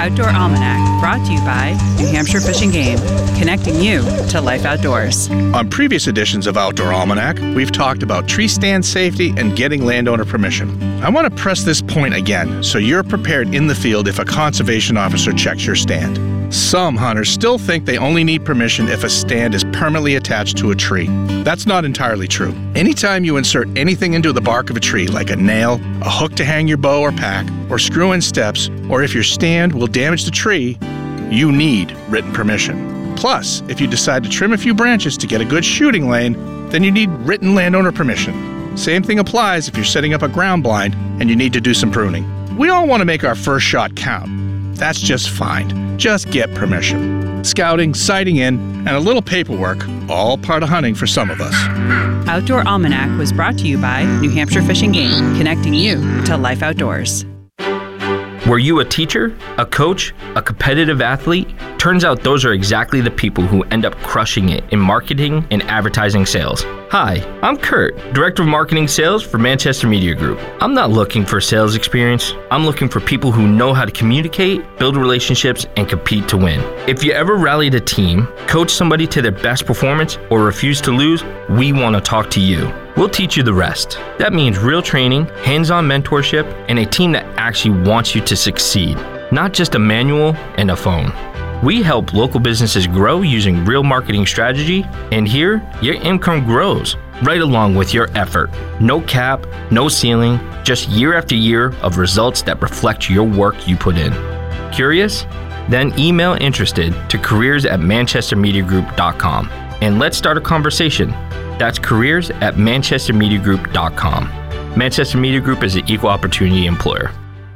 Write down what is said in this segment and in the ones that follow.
Outdoor Almanac, brought to you by New Hampshire Fish and Game, connecting you to life outdoors. On previous editions of Outdoor Almanac, we've talked about tree stand safety and getting landowner permission. I want to press this point again so you're prepared in the field if a conservation officer checks your stand. Some hunters still think they only need permission if a stand is permanently attached to a tree. That's not entirely true. Anytime you insert anything into the bark of a tree, like a nail, a hook to hang your bow or pack, or screw in steps, or if your stand will damage the tree, you need written permission. Plus, if you decide to trim a few branches to get a good shooting lane, then you need written landowner permission. Same thing applies if you're setting up a ground blind and you need to do some pruning. We all want to make our first shot count. That's just fine. Just get permission. Scouting, sighting in, and a little paperwork, all part of hunting for some of us. Outdoor Almanac was brought to you by New Hampshire Fish and Game, connecting you to life outdoors. Were you a teacher, a coach, a competitive athlete? Turns out those are exactly the people who end up crushing it in marketing and advertising sales. Hi, I'm Kurt, Director of Marketing Sales for Manchester Media Group. I'm not looking for sales experience. I'm looking for people who know how to communicate, build relationships, and compete to win. If you ever rallied a team, coach somebody to their best performance, or refuse to lose, we want to talk to you. We'll teach you the rest. That means real training, hands-on mentorship, and a team that actually wants you to succeed, not just a manual and a phone. We help local businesses grow using real marketing strategy, and here, your income grows right along with your effort. No cap, no ceiling, just year after year of results that reflect your work you put in. Curious? Then email interested to careers@manchestermediagroup.com and let's start a conversation. That's careers@manchestermediagroup.com. Manchester Media Group is an equal opportunity employer.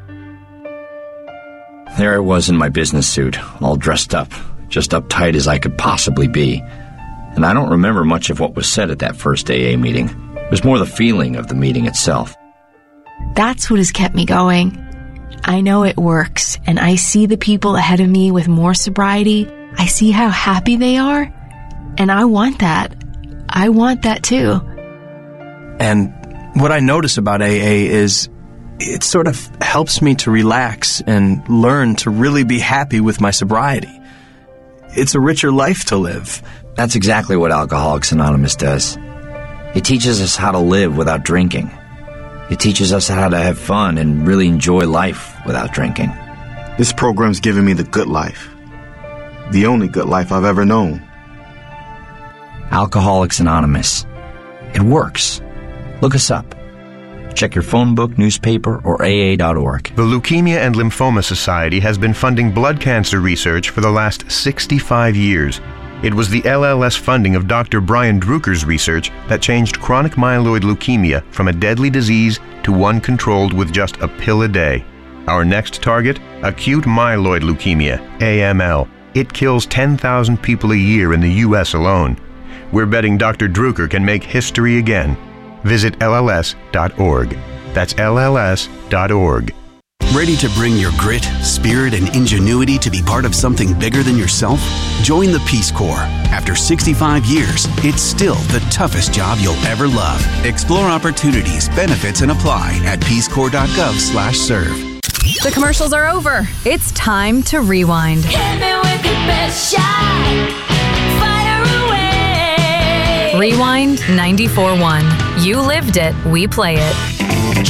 There I was in my business suit, all dressed up, just uptight as I could possibly be. And I don't remember much of what was said at that first AA meeting. It was more the feeling of the meeting itself. That's what has kept me going. I know it works, and I see the people ahead of me with more sobriety. I see how happy they are, and I want that. I want that too. And what I notice about AA is it sort of helps me to relax and learn to really be happy with my sobriety. It's a richer life to live. That's exactly what Alcoholics Anonymous does. It teaches us how to live without drinking. It teaches us how to have fun and really enjoy life without drinking. This program's given me the good life. The only good life I've ever known. Alcoholics Anonymous. It works. Look us up. Check your phone book, newspaper, or AA.org. The Leukemia and Lymphoma Society has been funding blood cancer research for the last 65 years. It was the LLS funding of Dr. Brian Drucker's research that changed chronic myeloid leukemia from a deadly disease to one controlled with just a pill a day. Our next target, acute myeloid leukemia, AML. It kills 10,000 people a year in the U.S. alone. We're betting Dr. Drucker can make history again. Visit LLS.org. That's LLS.org. Ready to bring your grit, spirit, and ingenuity to be part of something bigger than yourself? Join the Peace Corps. After 65 years, it's still the toughest job you'll ever love. Explore opportunities, benefits, and apply at peacecorps.gov/serve. The commercials are over. It's time to rewind. Hit me with your best shot. Fire away. Rewind 94.1. You lived it, we play it.